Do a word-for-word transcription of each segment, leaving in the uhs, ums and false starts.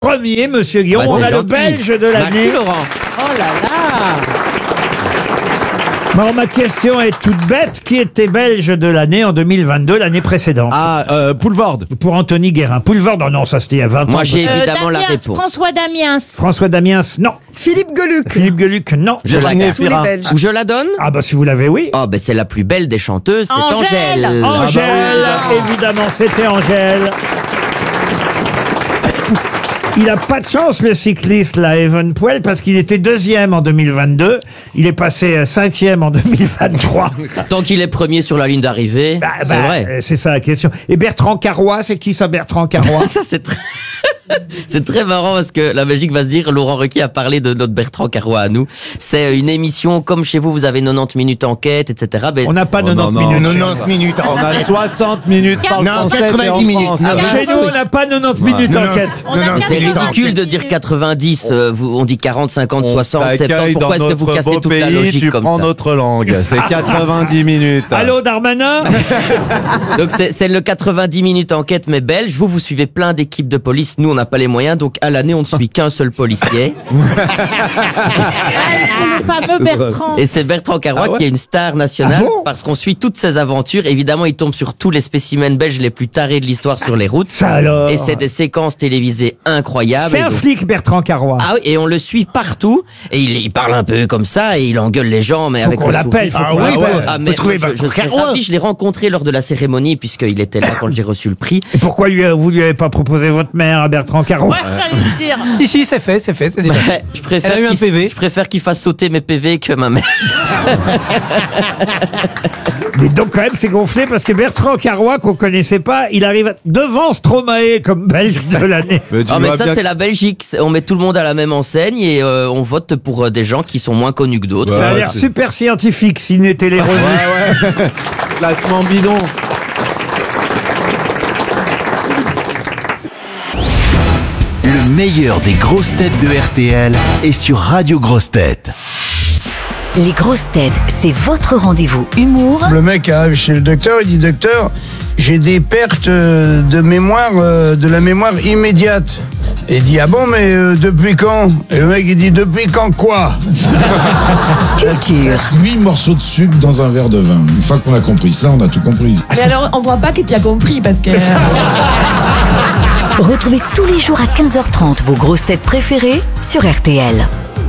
Premier, monsieur Guillaume, Bah, on c'est a le gentil. Belge de l'année. Merci Laurent. Oh là là. Bon, ma question est toute bête. Qui était Belge de l'année en deux mille vingt-deux, l'année précédente? Ah, euh, Poulvord. Pour Anthony Guérin. Poulvord, non, non, ça c'était il y a vingt ans. Moi j'ai Euh, évidemment la Damiens, réponse. François Damiens. François Damiens, non. Philippe Geluc. Philippe Geluc, non. Je la Virginie garde. Tous les Efira. Belges. Ou je la donne? Ah bah si vous l'avez, oui. Oh ben c'est la plus belle des chanteuses, c'est Angèle. Angèle. Angèle, évidemment, c'était Angèle. Il a pas de chance, le cycliste, là, Evan Poel, parce qu'il était deuxième en deux mille vingt-deux. Il est passé euh, cinquième en deux mille vingt-trois. Tant qu'il est premier sur la ligne d'arrivée, Bah, c'est bah, vrai. euh, c'est ça la question. Et Bertrand Carrois, c'est qui ça, Bertrand Carrois? Ça c'est très... C'est très marrant parce que la Belgique va se dire, Laurent Ruquier a parlé de notre Bertrand Carrois à nous. C'est une émission comme chez vous, vous avez quatre-vingt-dix minutes enquête, et cetera. Ben, On n'a pas Oh, non, quatre-vingt-dix non. minutes. quatre-vingt-dix minutes. On a soixante minutes par Non, français et en quatre-vingt-dix minutes. France. Non, Ah, Chez nous, on n'a pas quatre-vingt-dix minutes Non, non. enquête. On Non, a non, bien c'est fait ridicule vingt de dire minutes. quatre-vingt-dix. euh, vous, on dit quarante, cinquante, soixante, soixante, T'accueilles soixante-dix. Pourquoi dans est-ce que vous notre cassez beau toute la pays, logique tu comme prends ça? notre langue. C'est quatre-vingt-dix minutes. Allô, Darmanin? Donc c'est c'est le quatre-vingt-dix minutes enquête mais belge. Vous, vous suivez plein d'équipes de police. Nous, on n'a pas les moyens. Donc à l'année, on ne suit qu'un seul policier. Le fameux Bertrand. Et c'est Bertrand Carrois Ah ouais qui est une star nationale Ah bon parce qu'on suit toutes ses aventures. Évidemment, il tombe sur tous les spécimens belges les plus tarés de l'histoire sur les routes. Ça alors. Et c'est des séquences télévisées incroyables. C'est Et un donc- flic, Bertrand Carrois. Ah oui, et on le suit partout. Et il, il parle un peu comme ça et il engueule les gens, mais Faut avec qu'on le l'appelle, sourire. faut qu'on Ah oui, l'appelle. bah, Ah, faut mais trouver moi, je, je Bertrand serais Carrois. ravi. Je l'ai rencontré lors de la cérémonie puisqu'il était là quand j'ai reçu le prix. Et pourquoi lui, euh, vous lui avez pas proposé votre mère à Bertrand Carrois? Ouais, j'allais le dire. Si, si, c'est fait, c'est fait. c'est déjà fait. Je préfère Elle a eu un qu'il- P V. Je préfère qu'il fasse sauter mes P V que ma mère. Mais donc quand même c'est gonflé parce que Bertrand Carrois qu'on connaissait pas, il arrive devant Stromae comme Belge de l'année. Mais tu Ah mais vois ça bien c'est la Belgique. C'est- On met tout le monde à la même enseigne et euh, on vote pour euh, des gens qui sont moins connus que d'autres. Ça a Ouais, l'air c'est- super scientifique s'il n'était les revues. Ouais, ouais. Classement bidon. Le meilleur des grosses têtes de R T L est sur Radio Grosses Têtes. Les grosses têtes, c'est votre rendez-vous humour Le mec arrive chez le docteur, il dit docteur, j'ai des pertes euh, de mémoire, euh, de la mémoire immédiate. Et il dit ah bon mais euh, depuis quand? Et le mec il dit depuis quand quoi? culture. huit morceaux de sucre dans un verre de vin. Une fois qu'on a compris ça, on a tout compris. Mais alors, on voit pas que tu as compris parce que. Retrouvez tous les jours à quinze heures trente vos grosses têtes préférées sur R T L.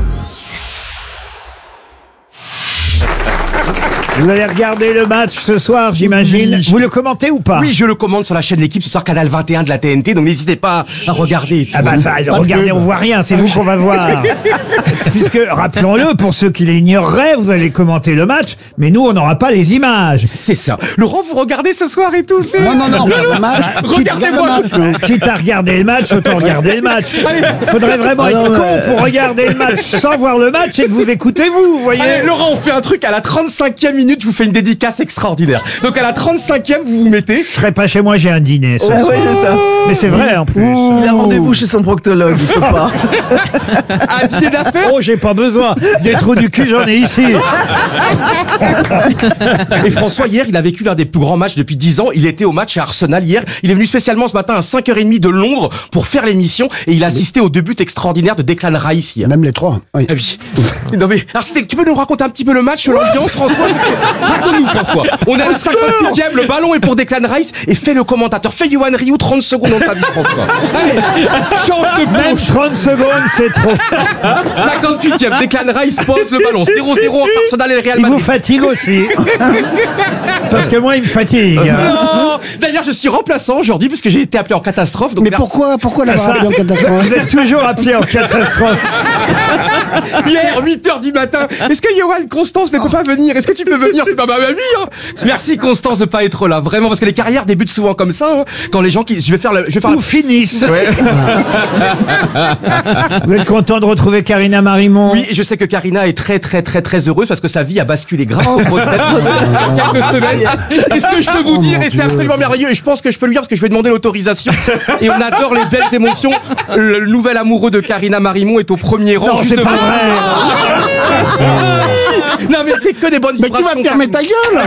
Vous allez regarder le match ce soir, j'imagine. Oui. Vous le commentez ou pas? Oui, je le commande sur la chaîne L'équipe ce soir, canal vingt et un de la T N T, donc n'hésitez pas à regarder. Ah bah ça, regardez, on voit rien, c'est vous qu'on va voir. Puisque, rappelons-le, pour ceux qui l'ignoreraient, vous allez commenter le match, mais nous, on n'aura pas les images. C'est ça. Laurent, vous regardez ce soir et tout, c'est... Non non non, le match. Regardez-moi. Quitte à regarder le match, autant regarder le match. Faudrait vraiment être non, con mais- pour regarder le match sans voir le match et que vous écoutez vous, vous voyez. Allez, Laurent, on fait un truc à la trente-cinquième minute, je vous fais une dédicace extraordinaire. Donc à la trente-cinquième, vous vous mettez... Je serai pas chez moi, j'ai un dîner ce Ah soir. oui, c'est ça. Mais c'est vrai en plus. Il a rendez-vous chez son proctologue, il peut pas. Un dîner d'affaires. Oh, j'ai pas besoin. Des trous du cul, j'en ai ici. Et François, hier, il a vécu l'un des plus grands matchs depuis dix ans. Il était au match à Arsenal hier. Il est venu spécialement ce matin à cinq heures trente de Londres pour faire l'émission et il a assisté au début extraordinaire de Declan Rice hier. Même les trois. Oui. Ah oui. Non mais, alors c'était- tu peux nous raconter un petit peu le match, l'ambiance, François? Raconte-nous, François. On est à la cinquante-sixième, le ballon est pour Declan Rice et fais le commentateur. Fais Yohan Ryu, trente secondes dans ta vie, François. Allez, chante de Même bouche. trente secondes, c'est trop. cinquante-huitième, Declan Rice pose le ballon. zéro zéro entre Arsenal et le Real Il vous Madrid. fatigue aussi. Parce que moi, il me fatigue. Non. D'ailleurs, je suis remplaçant aujourd'hui parce que j'ai été appelé en catastrophe. Donc Mais merci. pourquoi pourquoi Ah, l'avoir ça, appelé en catastrophe? vous êtes toujours appelé en catastrophe. Hier, huit heures du matin. Est-ce que Johan Constance ne peut pas venir? Est-ce que tu peux venir? C'est pas ma mamie, hein. Merci Constance de pas être là, vraiment, parce que les carrières débutent souvent comme ça, hein. Quand les gens qui, je vais faire le, je vais faire Ou la- finissent. Ouais. Vous êtes content de retrouver Karina Marimont? Oui, et je sais que Karina est très très très très heureuse parce que sa vie a basculé grâce aux grosses têtes il y a quelques semaines. Est-ce que je peux vous dire, et c'est absolument merveilleux, et je pense que je peux lui dire parce que je vais demander l'autorisation, et on adore les belles émotions. Le nouvel amoureux de Karina Marimont est au premier rang. Non, juste c'est pas devant. vrai. Non mais c'est que des bonnes Mais tu vas vibrations. fermer ta gueule.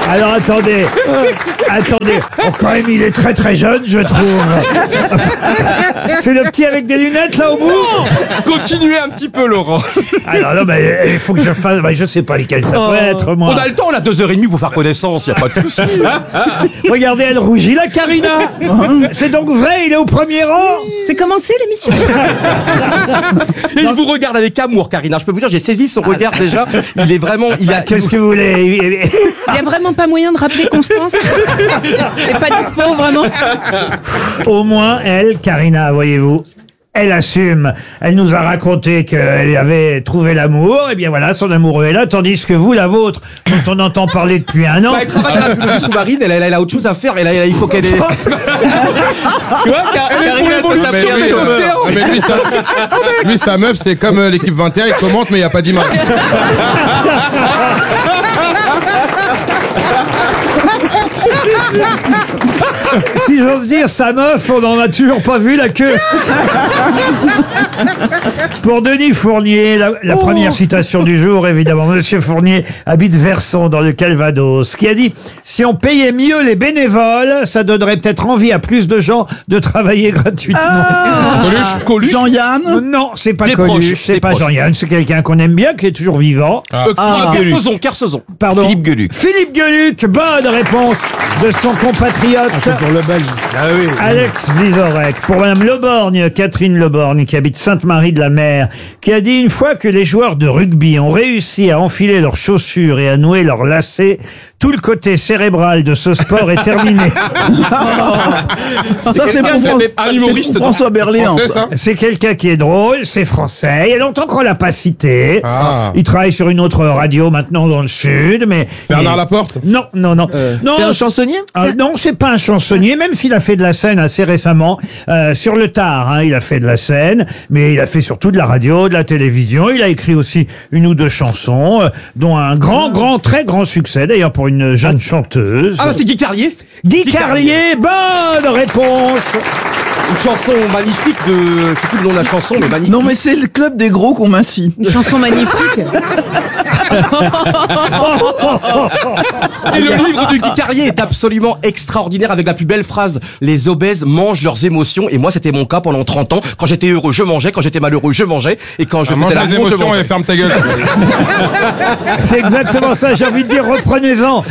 Alors attendez, attendez. Oh, quand même, il est très très jeune, je trouve. C'est le petit avec des lunettes là au bout. Continuez un petit peu, Laurent. Alors non, mais il faut que je fasse. Bah, je sais pas lesquels ça peut être, moi. On a le temps, on a deux heures et demie pour faire connaissance, y a pas de souci. Regardez, elle rougit, la Karina. C'est donc vrai, il est au premier rang. C'est commencé l'émission. Et il vous regarde avec amour, Karina. Je peux vous dire, j'ai saisi son regard déjà. Il est vraiment, il a. Qu'est-ce que vous voulez? Il y a vraiment pas moyen de rappeler Constance. Elle est pas dispo, vraiment. Au moins, elle, Karina, voyez-vous, elle assume. Elle nous a raconté qu'elle avait trouvé l'amour. Et bien voilà, son amoureux est là. Tandis que vous, la vôtre, dont on entend parler depuis un an. Bah, elle travaille à la plongée sous-marine, elle, elle, elle a autre chose à faire. Elle a, il faut qu'elle ait. Tu vois, elle est pour l'évolution mais lui, des euh, océans. ah, mais lui, sa, lui, sa meuf, c'est comme euh, l'équipe vingt et un, il commente, mais il n'y a pas d'image. Si j'ose dire, sa meuf, on n'en a toujours pas vu la queue. Pour Denis Fournier, la, la Oh. première citation du jour, évidemment. Monsieur Fournier habite Verson, dans le Calvados, qui a dit « Si on payait mieux les bénévoles, ça donnerait peut-être envie à plus de gens de travailler gratuitement. Ah. Coluche Coluche. Jean-Yann. Non, c'est pas Des Coluche, proches, c'est des pas proches. Jean-Yann, c'est quelqu'un qu'on aime bien, qui est toujours vivant. Ah. Euh, Ah. Kersozon, Kersozon. Pardon. Philippe Gueluc. Philippe Gueluc, bonne réponse de son compatriote. Pour le Belge. Ah oui. Alex Vizorek, pour Madame Leborgne, Catherine Leborgne, qui habite Sainte-Marie-de-la-Mer, qui a dit une fois que les joueurs de rugby ont réussi à enfiler leurs chaussures et à nouer leurs lacets, tout le côté cérébral de ce sport est terminé. Ça, c'est pour, quelqu'un Fran- qui avait un c'est humoriste pour François Berléand. Français, ça C'est quelqu'un qui est drôle, c'est français. Il y a longtemps qu'on l'a pas cité. Ah. Il travaille sur une autre radio maintenant dans le sud, mais Bernard mais- Laporte Non, non, non. non C'est un chansonnier? Ah, non, c'est pas un chansonnier, même s'il a fait de la scène assez récemment, euh, sur le tard, hein, il a fait de la scène, mais il a fait surtout de la radio, de la télévision, il a écrit aussi une ou deux chansons, euh, dont un grand, grand, très grand succès, d'ailleurs pour une jeune chanteuse. Ah, bah, c'est Guy Carlier. Guy Carlier, bonne réponse. Une chanson magnifique de. Je sais plus le nom de la chanson, mais magnifique. Non, mais c'est le club des gros qu'on m'assit. Une chanson magnifique. Et le livre de Guy Carlier est absolument extraordinaire avec la plus belle phrase. Les obèses mangent leurs émotions. Et moi, c'était mon cas pendant trente ans. Quand j'étais heureux, je mangeais. Quand j'étais malheureux, je mangeais. Et quand je Ah, mange faisais les l'amour, je émotions mangeais. et ferme ta gueule. C'est exactement ça, j'ai envie de dire, reprenez-en.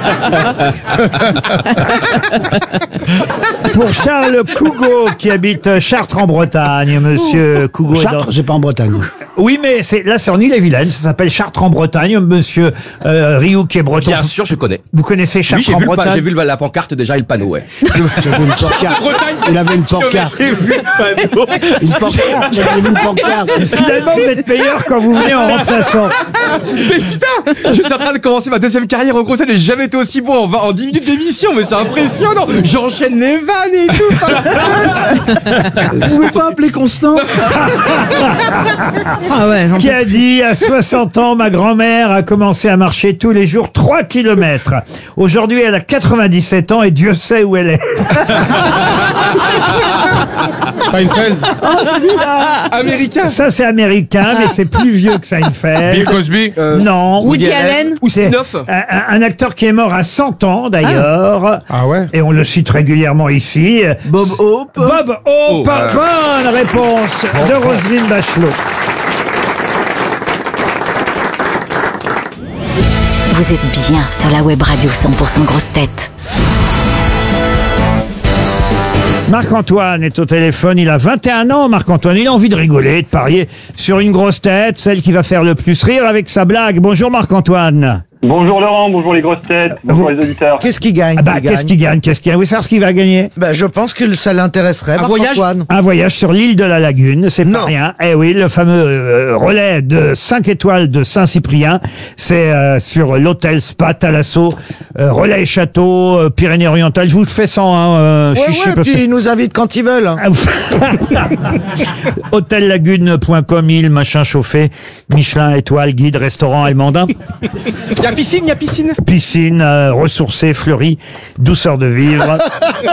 Pour Charles Cougo, qui habite Chartres en Bretagne, monsieur Cougo. est dans- Chartres, c'est pas en Bretagne. Oui, mais c'est là, c'est en Île-et-Vilaine, ça s'appelle Chartres en Bretagne, monsieur euh, Rioux qui est breton. Bien sûr, je connais. Vous connaissez Oui, Chartres j'ai en vu, le pa- Bretagne? j'ai vu le- la pancarte déjà et le panneau, ouais. J'avais une pancarte. Il avait une pancarte. J'ai vu le panneau. Une pancarte. J'avais une pancarte. Finalement, vous êtes meilleur quand vous venez en remplaçant. Mais putain, je suis en train de commencer ma deuxième carrière au gros scène et j'ai jamais été aussi bon en, vingt en dix minutes d'émission, mais c'est impressionnant. J'enchaîne les vannes et tout. Ça... Vous pouvez pas appeler Constance? Ah ouais, j'en Qui a dit à soixante ans, ma grand-mère a commencé à marcher tous les jours trois kilomètres. Aujourd'hui, elle a quatre-vingt-dix-sept ans et Dieu sait où elle est. Seinfeld, Américain. Ça, c'est américain, mais c'est plus vieux que Bill Seinfeld. Cosby. Non. Woody Allen. Ou C'est Spinoff. un, un- un acteur qui est mort à cent ans, d'ailleurs. Ah ouais. Et on le cite régulièrement ici. Bob Hope. Bob Hope. Oh, Bonne réponse de Roselyne Bachelot. Vous êtes bien sur la web radio cent pour cent grosse tête. Marc-Antoine est au téléphone, il a vingt et un ans, Marc-Antoine. Il a envie de rigoler, de parier sur une grosse tête, celle qui va faire le plus rire avec sa blague. Bonjour Marc-Antoine. Bonjour Laurent, bonjour les grosses têtes, bonjour Vous- les auditeurs. Qu'est-ce qu'il gagne Ah bah, qu'il qu'est-ce gagne qu'il gagne Qu'est-ce qu'il gagne Vous savez ce qu'il va gagner Bah, je pense que ça l'intéresserait, Un voyage Marc-Antoine. Un voyage sur l'île de la Lagune, c'est pas Non. rien. Eh oui, le fameux euh, relais de cinq étoiles de Saint-Cyprien, c'est euh, sur l'hôtel Spa Thalasso, euh, relais château, euh, Pyrénées-Orientales. Je vous le fais sans hein, euh, Ouais, chichi, ouais, parce puis que- ils nous invitent quand ils veulent. hôtel lagune point com, île, machin chauffé, Michelin, étoile, guide, restaurant allemandin, Il y a piscine, il y a piscine. piscine, euh, ressourcée, fleurie, douceur de vivre,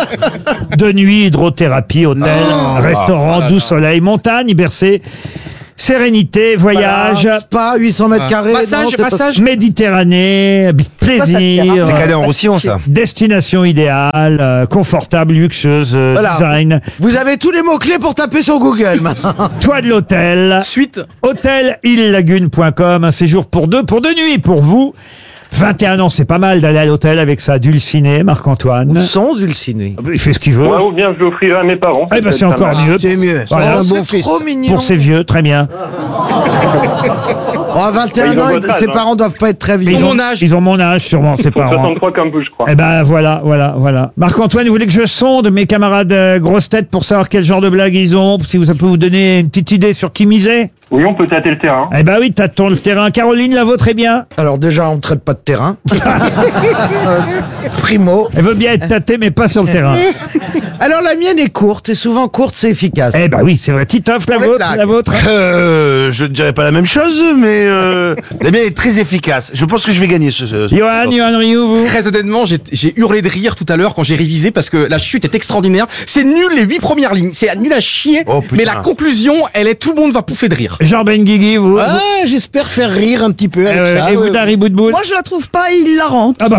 de nuit, hydrothérapie, hôtel, restaurant, doux soleil, montagne, bercé Sérénité, voyage, Pas huit cents mètres carrés. Massage, non, c'est pas- massage. Méditerranée, plaisir, C'est cadet en roussillon, ça. destination idéale, euh, confortable, luxueuse, euh, Voilà. design, Vous avez tous les mots-clés pour taper sur Google, maintenant. toit de l'hôtel, Suite. hôtel île lagune point com, un séjour pour deux, pour deux nuits pour vous. vingt et un ans, c'est pas mal d'aller à l'hôtel avec sa dulcinée, Marc-Antoine. Son dulciné. Il fait ce qu'il veut. Ouais, ou bien je l'offrirai à mes parents. Eh ben, c'est encore mieux. C'est mieux. Voilà. C'est un bon c'est fils. trop mignon. Pour ses vieux, très bien. Oh, à vingt et un Ils ont ans, votre âge, ses hein. parents doivent pas être très vieux. Ils ont mon âge. Ils ont mon âge, sûrement, ses parents. soixante-trois comme vous, je crois. Eh ben voilà, voilà, voilà. Marc-Antoine, vous voulez que je sonde mes camarades euh, grosses têtes pour savoir quel genre de blague ils ont, si vous, ça peut vous donner une petite idée sur qui miser? Oui, on peut tâter le terrain. Eh ben oui, tâtons le terrain. Caroline, la vôtre est bien. Alors déjà, on ne traite pas de terrain. Euh, Primo. Elle veut bien être tâtée, mais pas sur le terrain. Alors la mienne est courte, et souvent courte, c'est efficace. Eh ben oui, c'est vrai. Titoff, la Pour les vôtre, blagues. la vôtre. Euh, je ne dirais pas la même chose, mais euh, la mienne est très efficace. Je pense que je vais gagner ce. ce- ce- Johan, Johan Rioux, vous. Très honnêtement, j'ai- j'ai hurlé de rire tout à l'heure quand j'ai révisé parce que la chute est extraordinaire. C'est nul les huit premières lignes, c'est nul à chier. Oh, putain. Mais la conclusion, elle est tout le monde va pouffer de rire. Jean Benguigui, vous. Ah, j'espère faire rire un petit peu Eh avec ouais, ça. et vous, ouais. Dari Boudboul. Moi, je la trouve pas hilarante. Ah bah,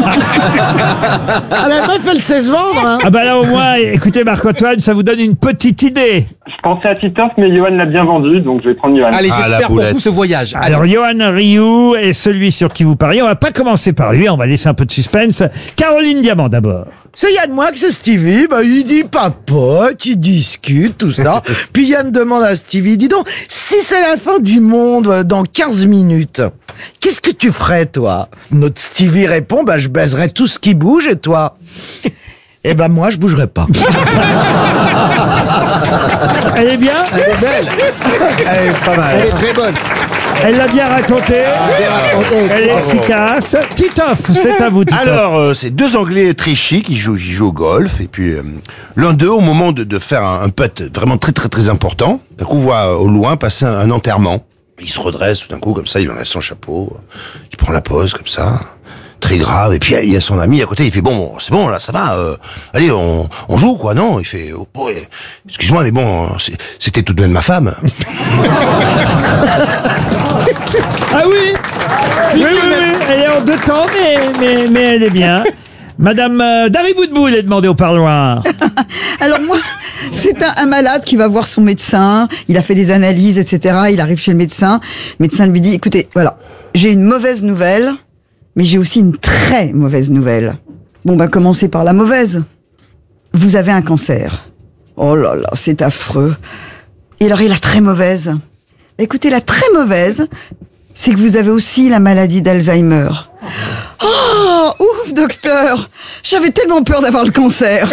Ah, la meuf, elle sait se vendre, hein. ah bah là, au moins, écoutez, Marc-Antoine, ça vous donne une petite idée. Je pensais à Titoff, mais Johan l'a bien vendu, donc je vais prendre Johan. Allez, Ah, la j'espère pour boulette. vous ce voyage. Allez. Alors, Johan Rioux est celui sur qui vous pariez. On va pas commencer par lui, on va laisser un peu de suspense. Caroline Diamant, d'abord. C'est Yann Moix, c'est Stevie, bah, il dit papote, il discute, tout ça. Puis Yann demande à Stevie, dis donc, si c'est la fin du monde euh, dans quinze minutes, qu'est-ce que tu ferais, toi? Notre Stevie répond, bah, je baiserais tout ce qui bouge, et toi? Eh ben, moi, je bougerais pas. Elle est bien? Elle est belle. Elle est pas mal. Elle est très bonne. Elle l'a bien raconté. Elle est efficace. Titoff, c'est à vous, Titoff. Alors, euh, c'est deux Anglais très chics qui jouent, qui jouent au golf. Et puis, euh, l'un d'eux, au moment de, de faire un, un putt vraiment très très très important, d'un coup, voit euh, au loin passer un, un enterrement. Il se redresse tout d'un coup, comme ça, il enlève son chapeau. Il prend la pose, comme ça. Très grave. Et puis, il y a son ami à côté. Il fait, bon, c'est bon, là, ça va. euh, allez, on, on joue, quoi, non? Il fait, oh, oh, eh, excuse-moi, mais bon, c'est- c'était tout de même ma femme. Ah oui, oui, oui, oui, elle est en deux temps, mais, mais, mais elle est bien. Madame euh, Dari Boudboul est demandée au parloir. Alors moi, c'est un, un malade qui va voir son médecin, il a fait des analyses, et cetera. Il arrive chez le médecin, le médecin lui dit, écoutez, voilà, j'ai une mauvaise nouvelle, mais j'ai aussi une très mauvaise nouvelle. Bon, bah commencez par la mauvaise. Vous avez un cancer. Oh là là, c'est affreux. Et alors, et la très mauvaise? Écoutez, la très mauvaise, c'est que vous avez aussi la maladie d'Alzheimer. Oh, ouf, docteur! J'avais tellement peur d'avoir le cancer.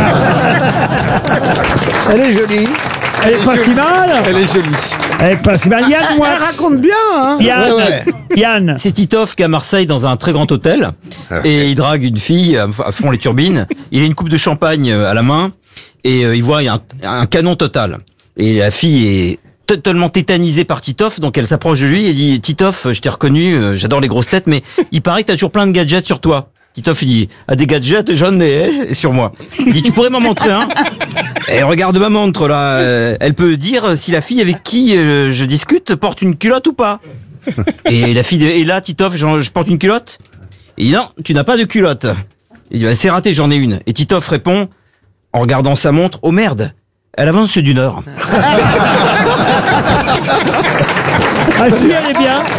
Elle est jolie. Elle est pas si mal. Elle est jolie. Elle est pas si mal. Yann, moi. Elle raconte bien, hein. Yann, Ouais, ouais. Yann. C'est Titoff qui est à Marseille dans un très grand hôtel et il drague une fille à à fond les turbines. Il a une coupe de champagne à la main et euh, il voit il y a un, un canon total. Et la fille est totalement tétanisée par Titoff, donc elle s'approche de lui et dit Titoff, je t'ai reconnu, euh, j'adore les grosses têtes, mais il paraît que t'as toujours plein de gadgets sur toi. Titoff il dit ah, des gadgets j'en ai eh, sur moi. Il dit tu pourrais m'en montrer un? Et regarde ma montre là, euh, elle peut dire si la fille avec qui euh, je discute porte une culotte ou pas. Et la fille est là, Titoff, j'en- je porte une culotte? Il dit non, tu n'as pas de culotte. Il dit bah, c'est raté, j'en ai une. Et Titoff répond en regardant sa montre, oh merde, elle avance d'une heure. Ah si, elle est bien.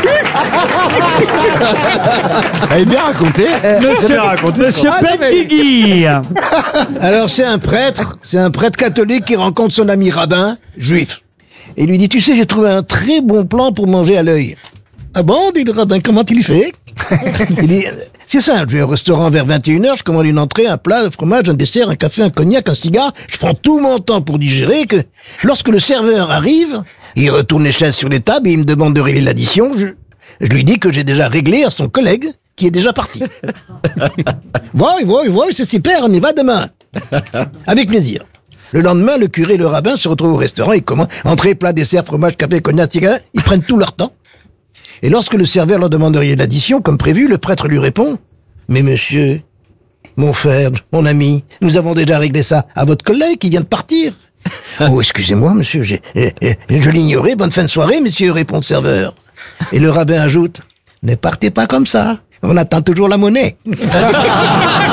Elle est bien racontée. Monsieur, bien raconté, Monsieur Ah, non, mais- Benguigui. Alors, c'est un prêtre, c'est un prêtre catholique qui rencontre son ami rabbin, juif. Et lui dit, tu sais, j'ai trouvé un très bon plan pour manger à l'œil. Ah bon, dit le rabbin, comment il fait? Il dit, c'est simple, je vais au restaurant vers vingt et une heures, je commande une entrée, un plat, un fromage, un dessert, un café, un cognac, un cigare, je prends tout mon temps pour digérer, que lorsque le serveur arrive, il retourne les chaises sur les tables et il me demande de régler l'addition, je, je lui dis que j'ai déjà réglé à son collègue, qui est déjà parti. Oui, oui, oui, c'est super, on y va demain. Avec plaisir. Le lendemain, le curé et le rabbin se retrouvent au restaurant, ils commandent entrée, plat, dessert, fromage, café, cognac, cigare, ils prennent tout leur temps. Et lorsque le serveur leur demande de régler l'addition, comme prévu, le prêtre lui répond « Mais monsieur, mon frère, mon ami, nous avons déjà réglé ça à votre collègue qui vient de partir. Oh, excusez-moi, monsieur, j'ai, eh, eh, je l'ignorais. Bonne fin de soirée, monsieur, répond le serveur. Et le rabbin ajoute, ne partez pas comme ça. On attend toujours la monnaie.